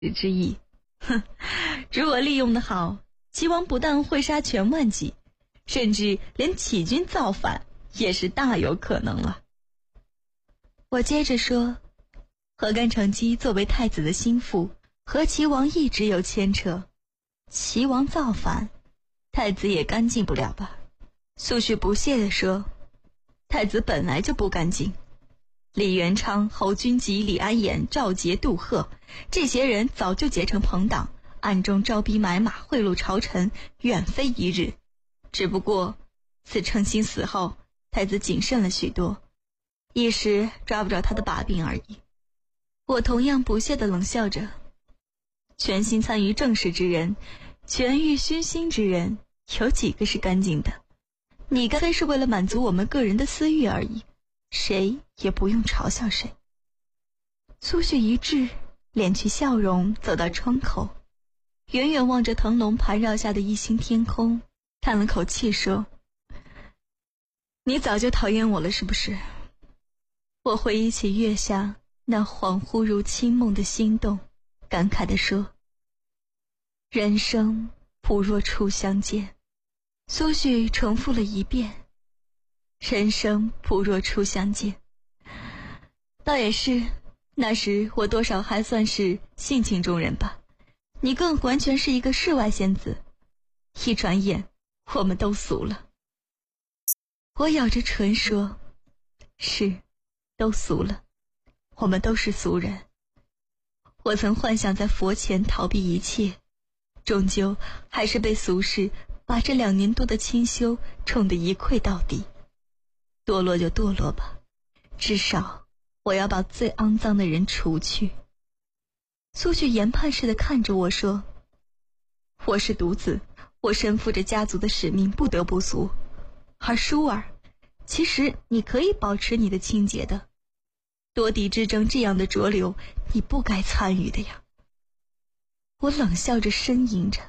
之意。哼，如果利用得好，齐王不但会杀全万骑，甚至连起军造反也是大有可能了。我接着说，何干成姬作为太子的心腹，和齐王一直有牵扯，齐王造反，太子也干净不了吧？苏轼不屑地说，太子本来就不干净。李元昌、侯君集、李安衍、赵杰、杜赫，这些人早就结成朋党，暗中招兵买马，贿赂朝臣，远非一日。只不过自称心死后，太子谨慎了许多，一时抓不着他的把柄而已。我同样不屑地冷笑着，全心参与政事之人，权欲熏心之人，有几个是干净的？你该非是为了满足我们个人的私欲而已，谁也不用嘲笑谁。苏轼一滞，敛去笑容，走到窗口，远远望着腾笼盘绕下的一星天空，叹了口气说，你早就讨厌我了是不是？我回忆起月下那恍惚如清梦的心动，感慨地说，人生不若初相见。苏轼重复了一遍，人生不若初相见。倒也是，那时我多少还算是性情中人吧，你更完全是一个世外仙子，一转眼我们都俗了。我咬着唇说，是，都俗了，我们都是俗人。我曾幻想在佛前逃避一切，终究还是被俗世把这2年多的清修冲得一溃到底。堕落就堕落吧，至少我要把最肮脏的人除去。苏轼研判似的看着我说，我是独子，我身负着家族的使命，不得不俗。而舒儿，其实你可以保持你的清洁的，夺嫡之争这样的浊流，你不该参与的呀。我冷笑着呻吟着，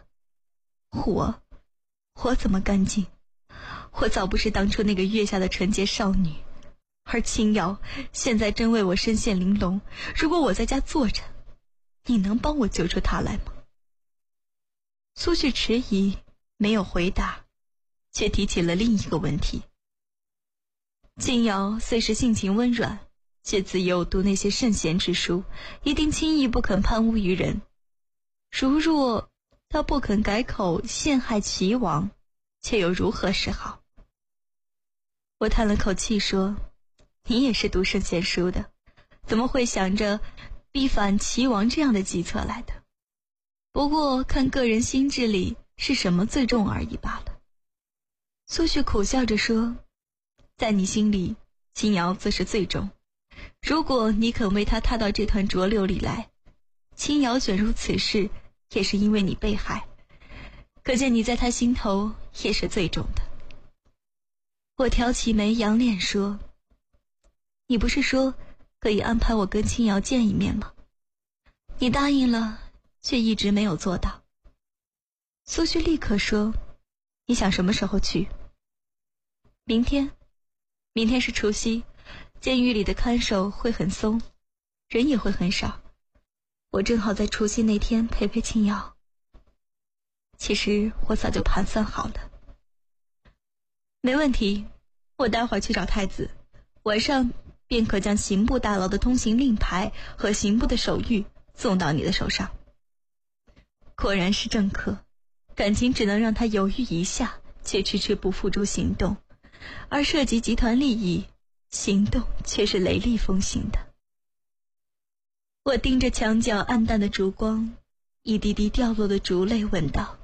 我怎么干净？我早不是当初那个月下的纯洁少女，而青瑶现在真为我身陷玲珑，如果我在家坐着，你能帮我救出她来吗？苏轼迟疑，没有回答，却提起了另一个问题。青瑶虽是性情温软，却自幼读那些圣贤之书，一定轻易不肯攀污于人。如若他不肯改口陷害齐王，却又如何是好？我叹了口气说，你也是读圣贤书的，怎么会想着逼反齐王这样的计策来的？不过看个人心智里是什么最重而已罢了。苏轼苦笑着说，在你心里，青瑶自是最重。如果你肯为他踏到这团浊流里来，青瑶卷入此事，也是因为你被害，可见你在他心头也是最重的。我挑起眉扬脸说，你不是说可以安排我跟青瑶见一面吗？你答应了，却一直没有做到。苏轼立刻说，你想什么时候去？明天是除夕，监狱里的看守会很松，人也会很少，我正好在除夕那天陪陪青瑶。其实我早就盘算好了。没问题，我待会儿去找太子，晚上便可将刑部大牢的通行令牌和刑部的手谕送到你的手上。果然是政客，感情只能让他犹豫一下，却迟迟不付诸行动，而涉及集团利益，行动却是雷厉风行的。我盯着墙角暗淡的烛光，一滴滴掉落的烛泪问道，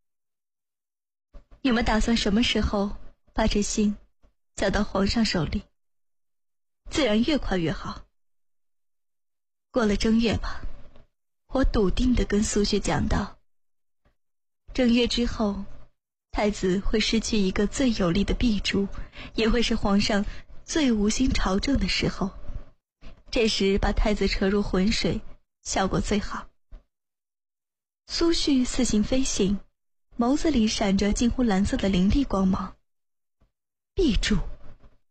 你们打算什么时候把这信交到皇上手里？自然越快越好。过了正月吧，我笃定地跟苏轼讲道，正月之后，太子会失去一个最有力的臂柱，也会是皇上最无心朝政的时候，这时把太子扯入浑水，效果最好。苏轼似信非信，眸子里闪着近乎蓝色的凌厉光芒。臂柱，